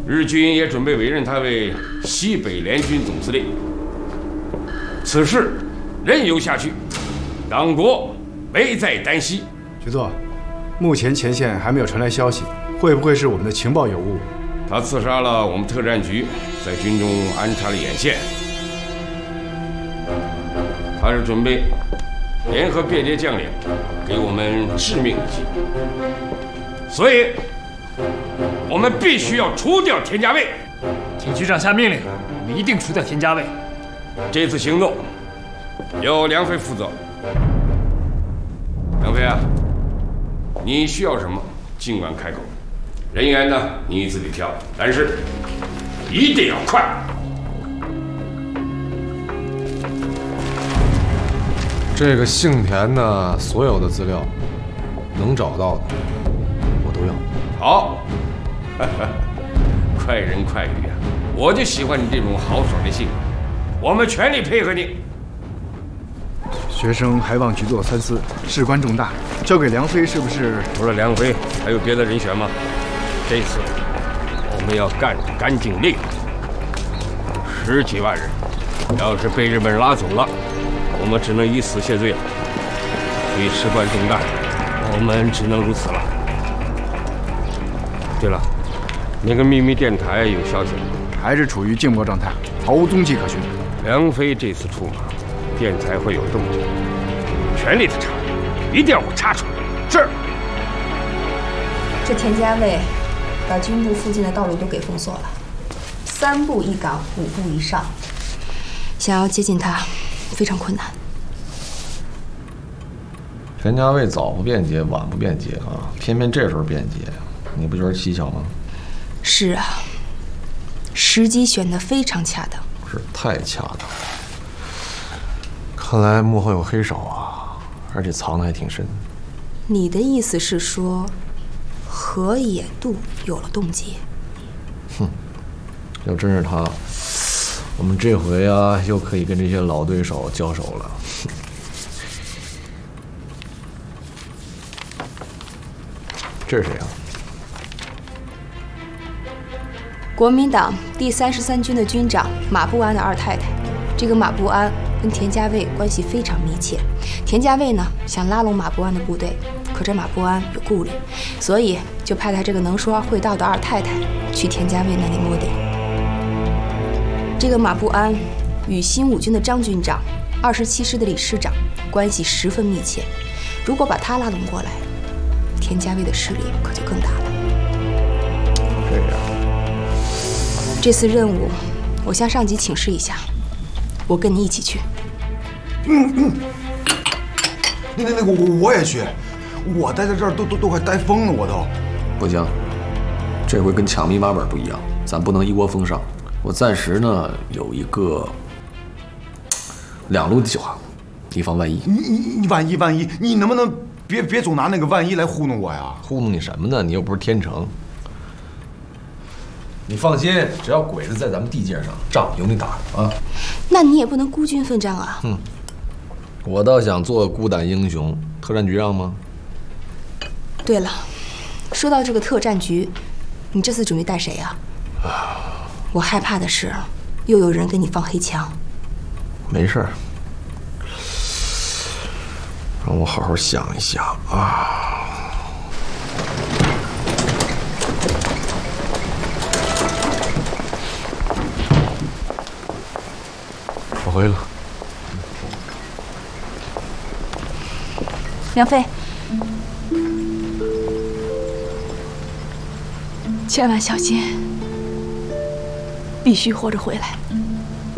日军也准备委任他为西北联军总司令。此事任由下去，党国危在旦夕。 局座，目前前线还没有传来消息，会不会是我们的情报有误？ 他刺杀了我们特战局在军中安插的眼线，他是准备联合便捷将领给我们致命一击，所以我们必须要除掉田家卫。 请局长下命令，我们一定除掉田家卫。 这次行动由梁飞负责。梁飞啊，你需要什么尽管开口，人员呢你自己挑，但是一定要快。 这个姓田的所有的资料，能找到的我都要。 好，快人快语啊！我就喜欢你这种豪爽的性格，我们全力配合你。 学生还望局座三思，事关重大，交给梁飞是不是？ 除了梁飞，还有别的人选吗？这次我们要干干净利落，10几万人，要是被日本人拉走了，我们只能以死谢罪了。所以事关重大，我们只能如此了。对了，那个秘密电台有消息吗？ 还是处于静默状态，毫无踪迹可循。 梁飞这次出马，电台会有动静，全力的查，一定要给我查出来。是。 这田家卫把军部附近的道路都给封锁了，3步一岗，5步一哨，想要接近他非常困难。 田家卫早不便捷，晚不便捷啊，偏偏这时候便捷，你不觉得蹊跷吗？ 是啊，时机选得非常恰当。 是太恰当。看来幕后有黑手啊，而且藏得还挺深。 你的意思是说，河野渡有了动机？ 哼，要真是他，我们这回啊又可以跟这些老对手交手了。这是谁啊？ 国民党第33军的军长马步安的二太太。这个马步安跟田家卫关系非常密切，田家卫呢想拉拢马步安的部队，可这马步安有顾虑，所以就派他这个能说会道的二太太去田家卫那里摸底。这个马步安与新五军的张军长、27师的理事长关系十分密切，如果把他拉拢过来，田家卫的势力可就更大了。 这样， 这次任务我向上级请示一下，我跟你一起去。 那个我也去，我待在这儿都快待疯了，我都。 不行，这回跟抢密码本不一样，咱不能一窝蜂上。我暂时呢有一个2路的计划，以防万一。 你万一，你能不能别总拿那个万一来糊弄我呀？ 糊弄你什么呢？你又不是天成。你放心，只要鬼子在咱们地界上，仗有你打的啊。 那你也不能孤军奋战啊。 我倒想做孤胆英雄，特战局让吗？ 对了，说到这个特战局，你这次准备带谁呀？我害怕的是，又有人给你放黑枪。 没事儿，让我好好想一想啊。我回了。 梁飞，千万小心，必须活着回来。